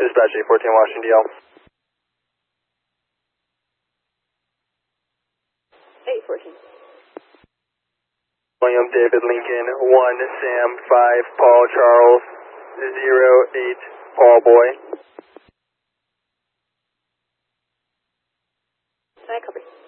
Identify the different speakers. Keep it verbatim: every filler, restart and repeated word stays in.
Speaker 1: Dispatch eight fourteen Washington D L.
Speaker 2: eight fourteen.
Speaker 1: William David Lincoln, one Sam five Paul Charles, zero eight Paul Boy.
Speaker 2: I copy.